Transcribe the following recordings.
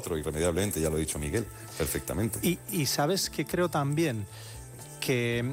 otro irremediablemente, ya lo ha dicho Miguel perfectamente. Y sabes que creo también que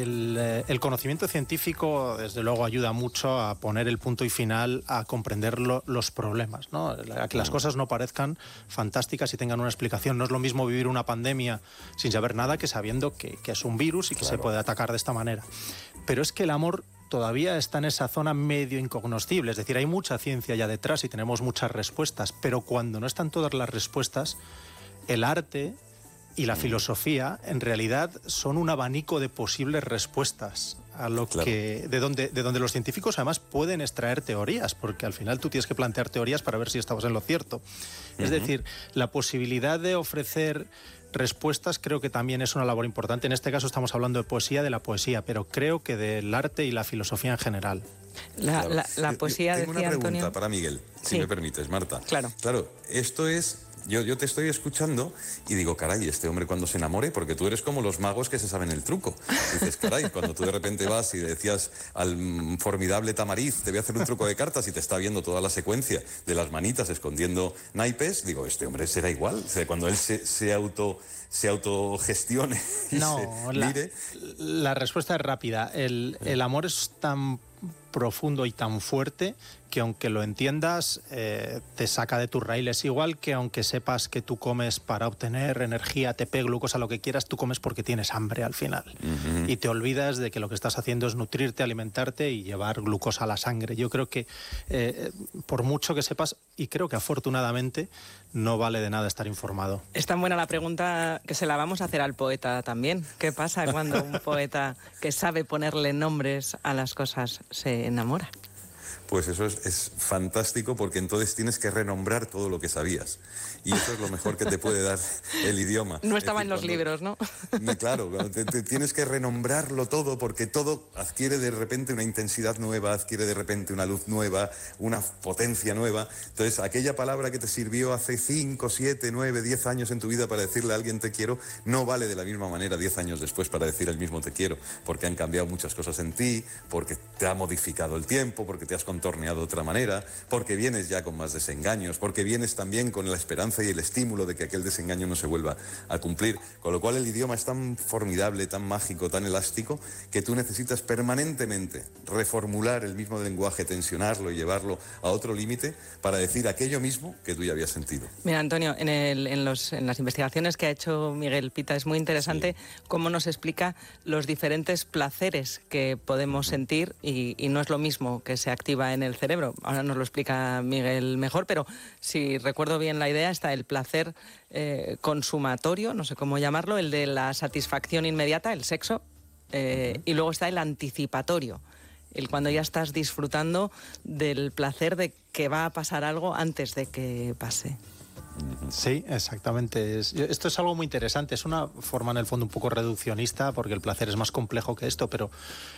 el conocimiento científico, desde luego, ayuda mucho a poner el punto y final a comprender los problemas, ¿no? A que las cosas no parezcan fantásticas y tengan una explicación. No es lo mismo vivir una pandemia sin saber nada que sabiendo que es un virus y que se puede atacar de esta manera. Pero es que el amor todavía está en esa zona medio incognoscible, es decir, hay mucha ciencia ya detrás y tenemos muchas respuestas, pero cuando no están todas las respuestas, el arte y la filosofía en realidad son un abanico de posibles respuestas a lo que de donde los científicos además pueden extraer teorías, porque al final tú tienes que plantear teorías para ver si estamos en lo cierto. Es decir, la posibilidad de ofrecer respuestas creo que también es una labor importante. En este caso estamos hablando de la poesía, pero creo que del arte y la filosofía en general. La poesía, tengo decía una pregunta Antonio. para Miguel, si me permites, Marta. Claro, esto es... Yo te estoy escuchando y digo, caray, este hombre cuando se enamore, porque tú eres como los magos que se saben el truco. Dices, caray, cuando tú de repente vas y decías al formidable Tamariz, te voy a hacer un truco de cartas y te está viendo toda la secuencia de las manitas escondiendo naipes, digo, este hombre será igual. O sea, cuando él se autogestione y se mire... La respuesta es rápida. El amor es tan profundo y tan fuerte que aunque lo entiendas, te saca de tus raíles. Igual que aunque sepas que tú comes para obtener energía, ATP, glucosa, lo que quieras, tú comes porque tienes hambre al final. Y te olvidas de que lo que estás haciendo es nutrirte, alimentarte y llevar glucosa a la sangre. Yo creo que por mucho que sepas, y creo que afortunadamente no vale de nada estar informado. Es tan buena la pregunta que se la vamos a hacer al poeta también. ¿Qué pasa cuando un poeta que sabe ponerle nombres a las cosas se enamora? Pues eso es fantástico, porque entonces tienes que renombrar todo lo que sabías. Y eso es lo mejor que te puede dar el idioma. No estaba en los libros, ¿no? Claro, tienes que renombrarlo todo, porque todo adquiere de repente una intensidad nueva, adquiere de repente una luz nueva, una potencia nueva. Entonces, aquella palabra que te sirvió hace 5, 7, 9, 10 años en tu vida para decirle a alguien te quiero, no vale de la misma manera 10 años después para decir el mismo te quiero, porque han cambiado muchas cosas en ti, porque te ha modificado el tiempo, porque te has contorneado de otra manera, porque vienes ya con más desengaños, porque vienes también con la esperanza y el estímulo de que aquel desengaño no se vuelva a cumplir. Con lo cual el idioma es tan formidable, tan mágico, tan elástico, que tú necesitas permanentemente reformular el mismo lenguaje, tensionarlo y llevarlo a otro límite para decir aquello mismo que tú ya habías sentido. Mira, Antonio, en las investigaciones que ha hecho Miguel Pita es muy interesante cómo nos explica los diferentes placeres que podemos sentir y no es lo mismo que se activa en el cerebro. Ahora nos lo explica Miguel mejor, pero si recuerdo bien la idea, está el placer consumatorio, no sé cómo llamarlo, el de la satisfacción inmediata, el sexo, y luego está el anticipatorio, el cuando ya estás disfrutando del placer de que va a pasar algo antes de que pase. Sí, exactamente. Esto es algo muy interesante. Es una forma, en el fondo, un poco reduccionista, porque el placer es más complejo que esto, pero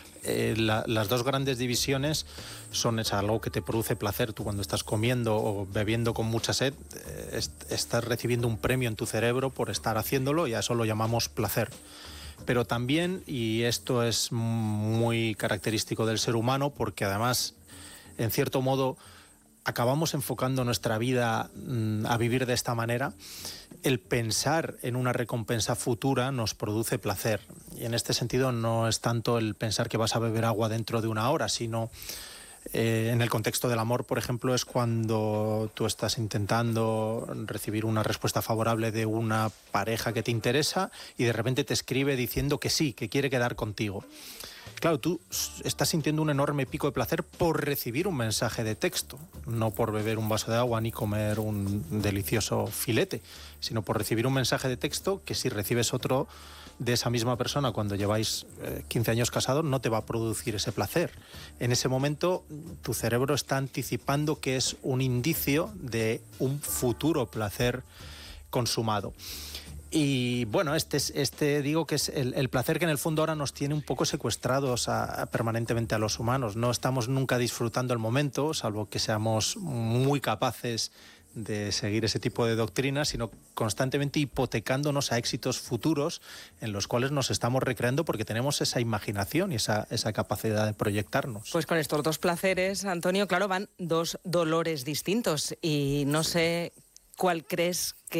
las dos grandes divisiones son algo que te produce placer. Tú cuando estás comiendo o bebiendo con mucha sed, estás recibiendo un premio en tu cerebro por estar haciéndolo y a eso lo llamamos placer. Pero también, y esto es muy característico del ser humano, porque además, en cierto modo, acabamos enfocando nuestra vida a vivir de esta manera, el pensar en una recompensa futura nos produce placer. Y en este sentido no es tanto el pensar que vas a beber agua dentro de una hora, sino en el contexto del amor, por ejemplo, es cuando tú estás intentando recibir una respuesta favorable de una pareja que te interesa y de repente te escribe diciendo que sí, que quiere quedar contigo. Claro, tú estás sintiendo un enorme pico de placer por recibir un mensaje de texto, no por beber un vaso de agua ni comer un delicioso filete, sino por recibir un mensaje de texto que si recibes otro de esa misma persona cuando lleváis 15 años casados no te va a producir ese placer. En ese momento tu cerebro está anticipando que es un indicio de un futuro placer consumado. Y bueno, digo que es el placer que en el fondo ahora nos tiene un poco secuestrados permanentemente a los humanos. No estamos nunca disfrutando el momento, salvo que seamos muy capaces de seguir ese tipo de doctrinas, sino constantemente hipotecándonos a éxitos futuros en los cuales nos estamos recreando porque tenemos esa imaginación y esa capacidad de proyectarnos. Pues con estos dos placeres, Antonio, claro, van dos dolores distintos y no sé cuál crees que